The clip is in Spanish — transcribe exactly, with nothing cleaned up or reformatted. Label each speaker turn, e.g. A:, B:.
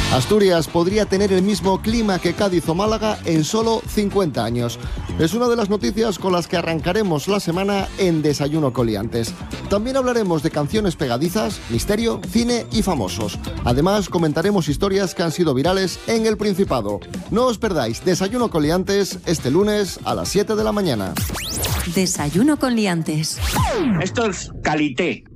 A: Asturias podría tener el mismo clima que Cádiz o Málaga en solo cincuenta años. Es una de las noticias con las que arrancaremos la semana en Desayuno con Liantes. También hablaremos de canciones pegadizas, misterio, cine y famosos. Además, comentaremos historias que han sido virales en el Principado. No os perdáis Desayuno con Liantes este lunes a las siete de la mañana.
B: Desayuno con Liantes.
C: Esto es calité.